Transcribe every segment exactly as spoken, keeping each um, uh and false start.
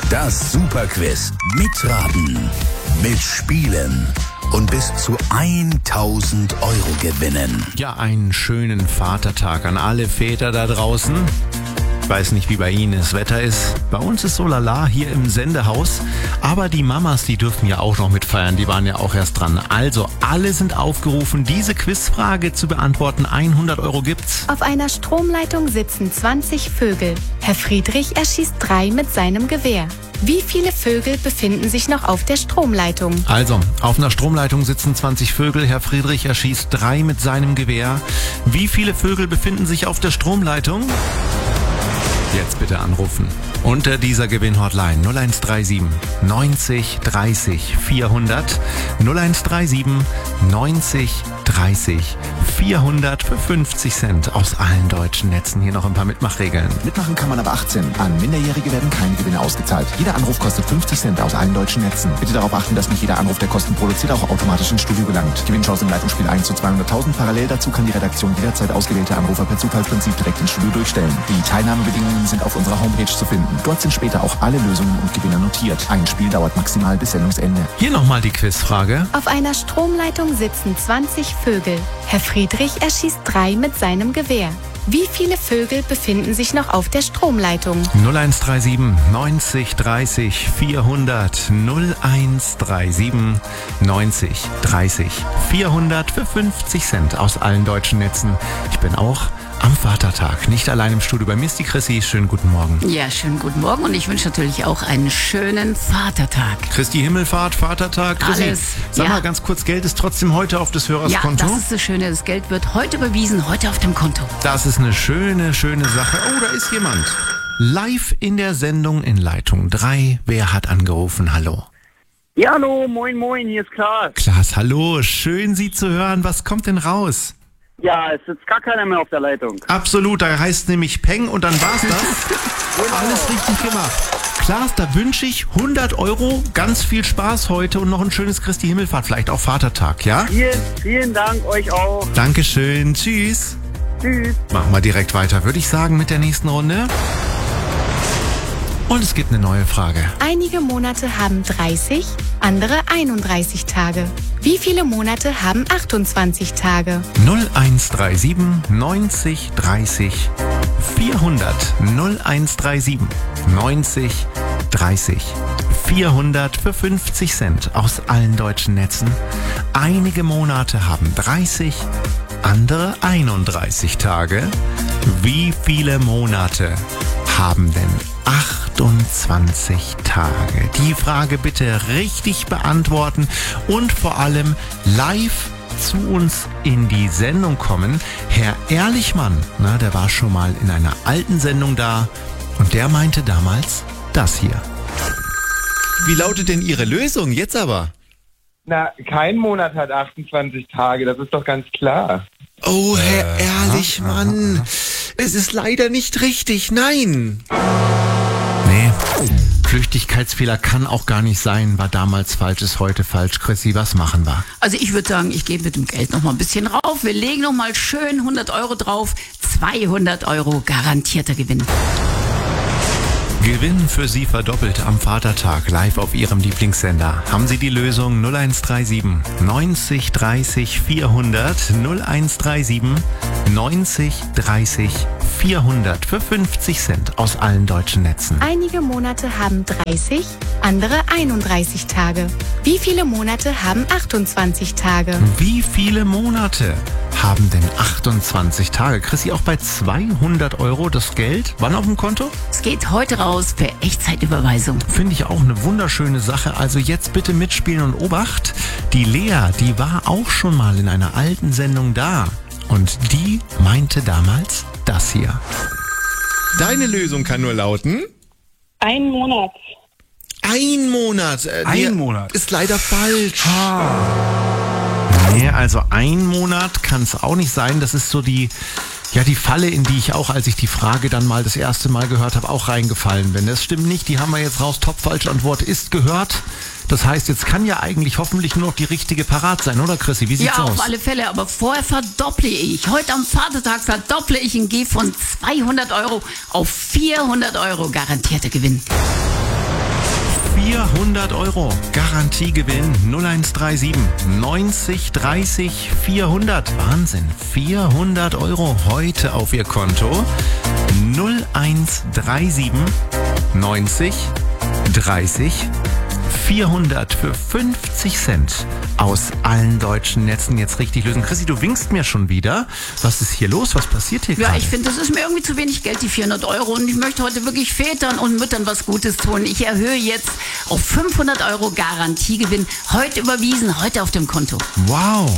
Das Superquiz. Mitraten, mitspielen und bis zu tausend Euro gewinnen. Ja, einen schönen Vatertag an alle Väter da draußen. Ich weiß nicht, wie bei Ihnen das Wetter ist. Bei uns ist so lala hier im Sendehaus. Aber die Mamas, die dürfen ja auch noch mitfeiern. Die waren ja auch erst dran. Also, alle sind aufgerufen, diese Quizfrage zu beantworten. hundert Euro gibt's. Auf einer Stromleitung sitzen zwanzig Vögel. Herr Friedrich erschießt drei mit seinem Gewehr. Wie viele Vögel befinden sich noch auf der Stromleitung? Also, auf einer Stromleitung sitzen zwanzig Vögel. Herr Friedrich erschießt drei mit seinem Gewehr. Wie viele Vögel befinden sich auf der Stromleitung? Jetzt bitte anrufen. Unter dieser Gewinn-Hotline null eins drei sieben neunzig dreißig vierhundert null eins drei sieben neunzig dreißig vierhundert für fünfzig Cent aus allen deutschen Netzen. Hier noch ein paar Mitmachregeln. Mitmachen kann man ab achtzehn. An Minderjährige werden keine Gewinne ausgezahlt. Jeder Anruf kostet fünfzig Cent aus allen deutschen Netzen. Bitte darauf achten, dass nicht jeder Anruf, der Kosten produziert, auch automatisch ins Studio gelangt. Gewinnchance im Leitungsspiel eins zu zweihunderttausend. Parallel dazu kann die Redaktion jederzeit ausgewählte Anrufer per Zufallsprinzip direkt ins Studio durchstellen. Die Teilnahmebedingungen sind auf unserer Homepage zu finden. Dort sind später auch alle Lösungen und Gewinner notiert. Ein Spiel dauert maximal bis Sendungsende. Hier nochmal die Quizfrage. Auf einer Stromleitung sitzen zwanzig Vögel. Herr Friedrich erschießt drei mit seinem Gewehr. Wie viele Vögel befinden sich noch auf der Stromleitung? null eins drei sieben neunzig dreißig vierhundert null eins drei sieben neunzig dreißig vierhundert für fünfzig Cent aus allen deutschen Netzen. Ich bin auch am Vatertag, nicht allein im Studio. Bei mir ist die Chrissy. Schönen guten Morgen. Ja, schönen guten Morgen und ich wünsche natürlich auch einen schönen Vatertag. Christi Himmelfahrt, Vatertag, Chrissy. Alles. Sag Ja. mal ganz kurz, Geld ist trotzdem heute auf des Hörers Ja, Konto? das ist das Schöne. Das Geld wird heute überwiesen, heute auf dem Konto. Das ist eine schöne, schöne Sache. Oh, da ist jemand. Live in der Sendung in Leitung drei. Wer hat angerufen? Hallo. Ja, hallo, moin, moin, hier ist Klaas. Klaas, hallo. Schön, Sie zu hören. Was kommt denn raus? Ja, es sitzt gar keiner mehr auf der Leitung. Absolut, da heißt nämlich Peng und dann war's das. Alles richtig gemacht. Klaas, da wünsche ich hundert Euro, ganz viel Spaß heute und noch ein schönes Christi Himmelfahrt, vielleicht auch Vatertag, ja? Vielen, vielen Dank euch auch. Dankeschön, tschüss. Tschüss. Machen wir direkt weiter, würde ich sagen, mit der nächsten Runde. Und es gibt eine neue Frage. Einige Monate haben dreißig, andere einunddreißig Tage. Wie viele Monate haben achtundzwanzig Tage? null eins drei sieben neunzig dreißig vierhundert null eins drei sieben neunzig dreißig vierhundert für fünfzig Cent aus allen deutschen Netzen. Einige Monate haben dreißig, andere einunddreißig Tage. Wie viele Monate haben denn achtundzwanzig Tage? Die Frage bitte richtig beantworten und vor allem live zu uns in die Sendung kommen. Herr Ehrlichmann, na, der war schon mal in einer alten Sendung da und der meinte damals das hier. Wie lautet denn Ihre Lösung jetzt aber? Na, kein Monat hat achtundzwanzig Tage, das ist doch ganz klar. Oh, Herr Ehrlichmann, es ist leider nicht richtig, nein. Nee, Flüchtigkeitsfehler kann auch gar nicht sein, war damals falsch, ist heute falsch. Chrissy, was machen wir? Also ich würde sagen, ich gehe mit dem Geld noch mal ein bisschen rauf. Wir legen noch mal schön hundert Euro drauf. zweihundert Euro garantierter Gewinn. Gewinn für Sie verdoppelt am Vatertag live auf Ihrem Lieblingssender. Haben Sie die Lösung null eins drei sieben neunzig dreißig vierhundert null eins drei sieben neunzig dreißig vierhundert für fünfzig Cent aus allen deutschen Netzen. Einige Monate haben dreißig, andere einunddreißig Tage. Wie viele Monate haben achtundzwanzig Tage? Wie viele Monate haben denn achtundzwanzig Tage? Chrissy, auch bei zweihundert Euro das Geld? Wann auf dem Konto? Es geht heute raus per Echtzeitüberweisung. Finde ich auch eine wunderschöne Sache. Also jetzt bitte mitspielen und Obacht. Die Lea, die war auch schon mal in einer alten Sendung da. Und die meinte damals das hier. Deine Lösung kann nur lauten... Ein Monat. Ein Monat. Äh, Ein nee, Monat. Ist leider falsch. Nee, also ein Monat kann es auch nicht sein. Das ist so die, ja, die Falle, in die ich auch, als ich die Frage dann mal das erste Mal gehört habe, auch reingefallen bin. Das stimmt nicht, die haben wir jetzt raus. Top, falsche Antwort ist gehört. Das heißt, jetzt kann ja eigentlich hoffentlich nur noch die richtige parat sein, oder Chrissy? Wie sieht's Ja, aus? auf alle Fälle, aber vorher verdopple ich. Heute am Vatertag verdopple ich und gehe von zweihundert Euro auf vierhundert Euro garantierter Gewinn. vierhundert Euro. Garantiegewinn null eins drei sieben neunzig dreißig vierhundert. Wahnsinn, vierhundert Euro heute auf Ihr Konto. null eins drei sieben neunzig dreißig vierhundert für fünfzig Cent aus allen deutschen Netzen jetzt richtig lösen. Chrissy, du winkst mir schon wieder. Was ist hier los? Was passiert hier Ja, gerade? ich finde, das ist mir irgendwie zu wenig Geld, die vierhundert Euro. Und ich möchte heute wirklich Vätern und Müttern was Gutes tun. Ich erhöhe jetzt auf fünfhundert Euro Garantiegewinn. Heute überwiesen, heute auf dem Konto. Wow.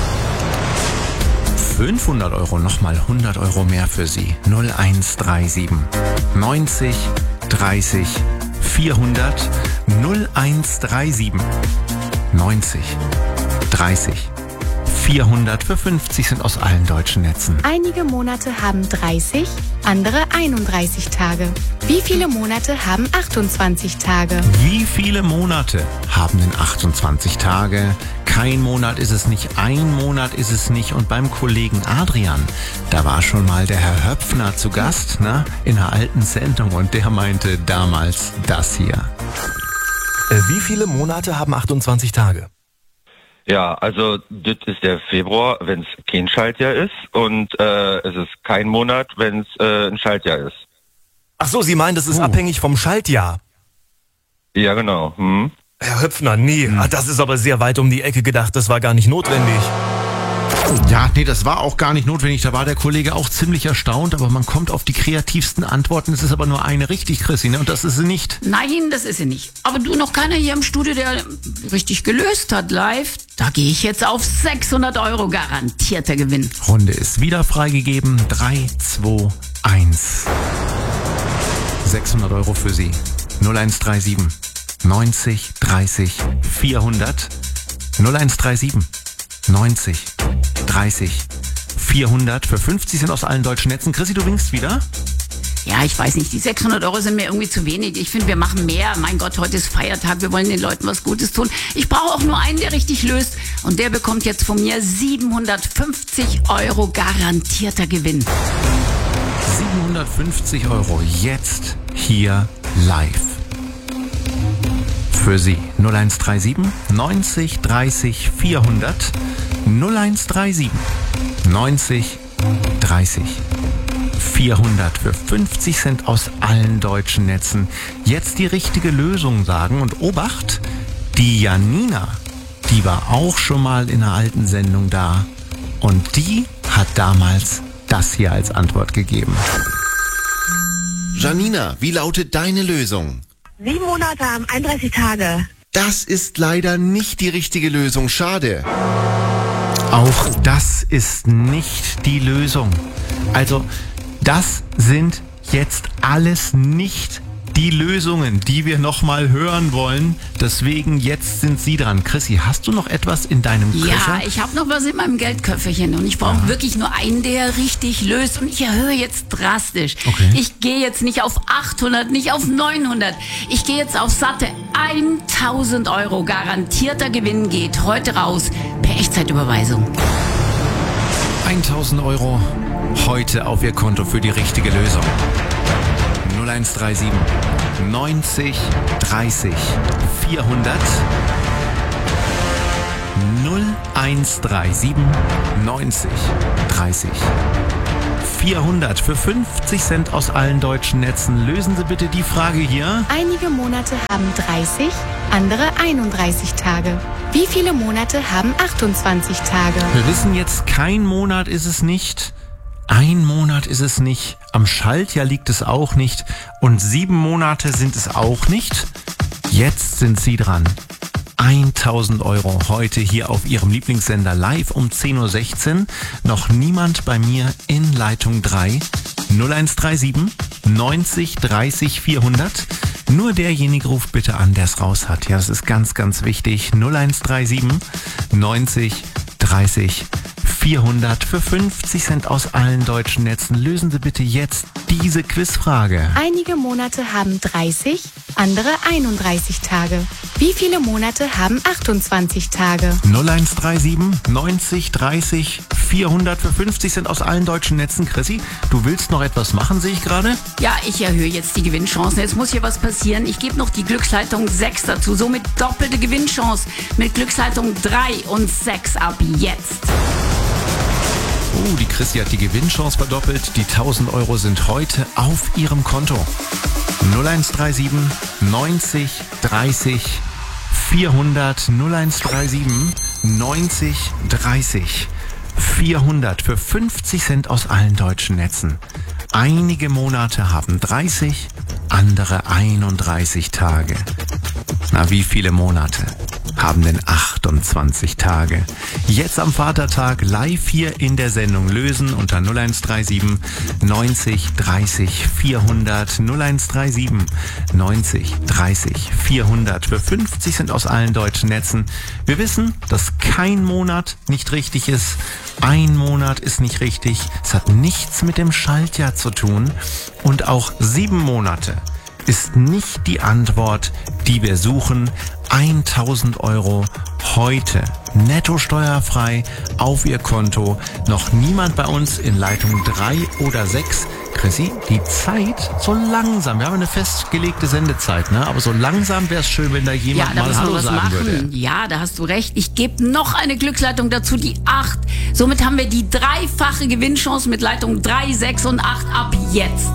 fünfhundert Euro, nochmal hundert Euro mehr für Sie. null eins drei sieben neunzig dreißig vierhundert null eins drei sieben neunzig dreißig vierhundert für fünfzig Cent aus allen deutschen Netzen. Einige Monate haben dreißig, andere einunddreißig Tage. Wie viele Monate haben achtundzwanzig Tage? Wie viele Monate haben denn achtundzwanzig Tage? Kein Monat ist es nicht, ein Monat ist es nicht. Und beim Kollegen Adrian, da war schon mal der Herr Höpfner zu Gast, ne, in einer alten Sendung. Und der meinte damals das hier. Äh, wie viele Monate haben achtundzwanzig Tage? Ja, also das ist der Februar, wenn es kein Schaltjahr ist, und äh, es ist kein Monat, wenn es äh, ein Schaltjahr ist. Ach so, Sie meinen, das ist Oh. abhängig vom Schaltjahr? Ja, genau. Hm. Herr Höpfner, nee, ah, das ist aber sehr weit um die Ecke gedacht, das war gar nicht notwendig. Ja, nee, das war auch gar nicht notwendig. Da war der Kollege auch ziemlich erstaunt, aber man kommt auf die kreativsten Antworten. Es ist aber nur eine richtig, Chrissy, ne? Und das ist sie nicht. Nein, das ist sie nicht. Aber du, noch keiner hier im Studio, der richtig gelöst hat live. Da gehe ich jetzt auf sechshundert Euro garantierter Gewinn. Runde ist wieder freigegeben. drei, zwei, eins. sechshundert Euro für Sie. null eins drei sieben neunzig dreißig vierhundert. null eins drei sieben neunzig dreißig vierhundert für fünfzig Cent aus allen deutschen Netzen. Chrissy, du winkst wieder? Ja, ich weiß nicht, die sechshundert Euro sind mir irgendwie zu wenig. Ich finde, wir machen mehr. Mein Gott, heute ist Feiertag, wir wollen den Leuten was Gutes tun. Ich brauche auch nur einen, der richtig löst. Und der bekommt jetzt von mir siebenhundertfünfzig Euro garantierter Gewinn. siebenhundertfünfzig Euro jetzt hier live. Für Sie null eins drei sieben neunzig dreißig vierhundert. null eins drei sieben neunzig dreißig vierhundert für fünfzig Cent aus allen deutschen Netzen. Jetzt die richtige Lösung sagen und Obacht, die Janina, die war auch schon mal in einer alten Sendung da und die hat damals das hier als Antwort gegeben. Janina, wie lautet deine Lösung? Sieben Monate haben einunddreißig Tage. Das ist leider nicht die richtige Lösung, schade. Auch das ist nicht die Lösung. Also, das sind jetzt alles nicht die Lösungen, die wir nochmal hören wollen. Deswegen, jetzt sind Sie dran. Chrissy, hast du noch etwas in deinem Köcher? Ja, ich habe noch was in meinem Geldköfferchen und ich brauche ja. wirklich nur einen, der richtig löst. Und ich erhöhe jetzt drastisch. Okay. Ich gehe jetzt nicht auf achthundert, nicht auf neunhundert. Ich gehe jetzt auf satte tausend Euro. Garantierter Gewinn geht heute raus per Echtzeitüberweisung. tausend Euro heute auf Ihr Konto für die richtige Lösung. null eins drei sieben neunzig dreißig vierhundert. null eins drei sieben neunzig dreißig vierhundert für fünfzig Cent aus allen deutschen Netzen. Lösen Sie bitte die Frage hier. Einige Monate haben dreißig, andere einunddreißig Tage. Wie viele Monate haben achtundzwanzig Tage? Wir wissen jetzt, kein Monat ist es nicht. Ein Monat ist es nicht, am Schaltjahr liegt es auch nicht und sieben Monate sind es auch nicht. Jetzt sind Sie dran. tausend Euro heute hier auf Ihrem Lieblingssender live um zehn Uhr sechzehn. Noch niemand bei mir in Leitung drei. null eins drei sieben neunzig dreißig vierhundert. Nur derjenige ruft bitte an, der es raus hat. Ja, das ist ganz, ganz wichtig. null eins drei sieben neunzig dreißig vierhundert für fünfzig Cent aus allen deutschen Netzen. Lösen Sie bitte jetzt diese Quizfrage. Einige Monate haben dreißig, andere einunddreißig Tage. Wie viele Monate haben achtundzwanzig Tage? null eins drei sieben neunzig dreißig vierhundert für fünfzig Cent aus allen deutschen Netzen. Chrissy, du willst noch etwas machen, sehe ich gerade? Ja, ich erhöhe jetzt die Gewinnchancen. Jetzt muss hier was passieren. Ich gebe noch die Glücksleitung sechs dazu. Somit doppelte Gewinnchance mit Glücksleitung drei und sechs ab jetzt. Oh, die Chrissy hat die Gewinnchance verdoppelt. Die tausend Euro sind heute auf ihrem Konto. null eins drei sieben neunzig dreißig vierhundert null eins drei sieben neunzig dreißig vierhundert für fünfzig Cent aus allen deutschen Netzen. Einige Monate haben dreißig, andere einunddreißig Tage. Na, wie viele Monate haben denn achtundzwanzig Tage? Jetzt am Vatertag live hier in der Sendung lösen unter null eins drei sieben neunzig dreißig vierhundert null eins drei sieben neunzig dreißig vierhundert für fünfzig Cent aus allen deutschen Netzen. Wir wissen, dass kein Monat nicht richtig ist. Ein Monat ist nicht richtig. Es hat nichts mit dem Schaltjahr zu tun. Und auch sieben Monate ist nicht die Antwort, die wir suchen. tausend Euro heute netto steuerfrei auf Ihr Konto. Noch niemand bei uns in Leitung drei oder sechs. Chrissy, die Zeit so langsam, wir haben eine festgelegte Sendezeit, ne? Aber so langsam wäre es schön, wenn da jemand ja, da mal Hallo was sagen machen. würde. Ja, da hast du recht. Ich gebe noch eine Glücksleitung dazu, die acht. Somit haben wir die dreifache Gewinnchance mit Leitung drei, sechs und acht ab jetzt.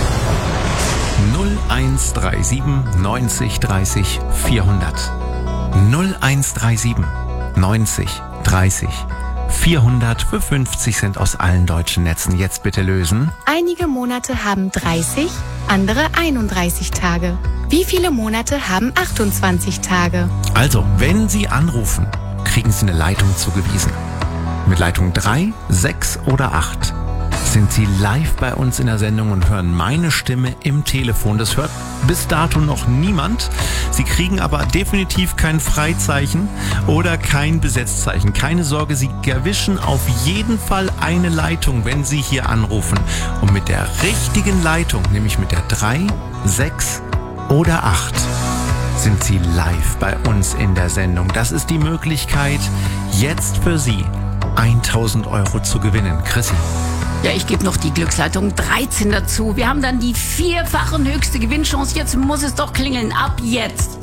null eins drei sieben neunzig dreißig vierhundert null eins drei sieben neunzig dreißig vierhundert für fünfzig Cent aus allen deutschen Netzen. Jetzt bitte lösen. Einige Monate haben dreißig, andere einunddreißig Tage. Wie viele Monate haben achtundzwanzig Tage? Also, wenn Sie anrufen, kriegen Sie eine Leitung zugewiesen. Mit Leitung drei, sechs oder acht sind Sie live bei uns in der Sendung und hören meine Stimme im Telefon. Das hört bis dato noch niemand. Sie kriegen aber definitiv kein Freizeichen oder kein Besetzzeichen. Keine Sorge, Sie erwischen auf jeden Fall eine Leitung, wenn Sie hier anrufen. Und mit der richtigen Leitung, nämlich mit der drei, sechs oder acht, sind Sie live bei uns in der Sendung. Das ist die Möglichkeit, jetzt für Sie tausend Euro zu gewinnen. Chrissy. Ja, ich gebe noch die Glücksleitung dreizehn dazu. Wir haben dann die vierfache höchste Gewinnchance. Jetzt muss es doch klingeln. Ab jetzt.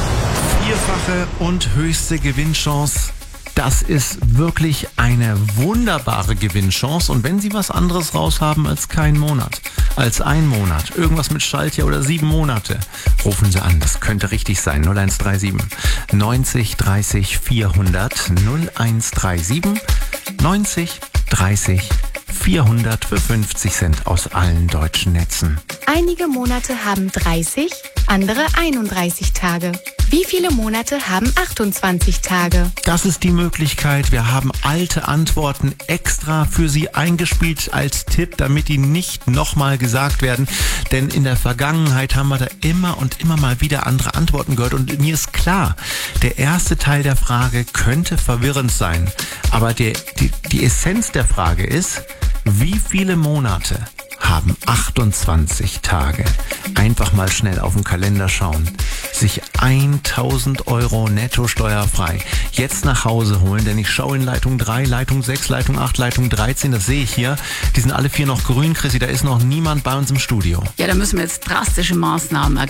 Vierfache und höchste Gewinnchance. Das ist wirklich eine wunderbare Gewinnchance. Und wenn Sie was anderes raushaben als kein Monat, als ein Monat, irgendwas mit Schaltjahr oder sieben Monate, rufen Sie an. Das könnte richtig sein. null eins drei sieben neunzig dreißig vierhundert null eins drei sieben neunzig dreißig vierhundert für fünfzig Cent aus allen deutschen Netzen. Einige Monate haben dreißig, andere einunddreißig Tage. Wie viele Monate haben achtundzwanzig Tage? Das ist die Möglichkeit. Wir haben alte Antworten extra für Sie eingespielt als Tipp, damit die nicht nochmal gesagt werden. Denn in der Vergangenheit haben wir da immer und immer mal wieder andere Antworten gehört. Und mir ist klar, der erste Teil der Frage könnte verwirrend sein. Aber der, die, die Essenz der Frage ist, wie viele Monate haben achtundzwanzig Tage? Einfach mal schnell auf den Kalender schauen. Sich tausend Euro netto steuerfrei jetzt nach Hause holen, denn ich schaue in Leitung drei, Leitung sechs, Leitung acht, Leitung dreizehn, das sehe ich hier. Die sind alle vier noch grün, Chrissy, da ist noch niemand bei uns im Studio. Ja, da müssen wir jetzt drastische Maßnahmen ergreifen.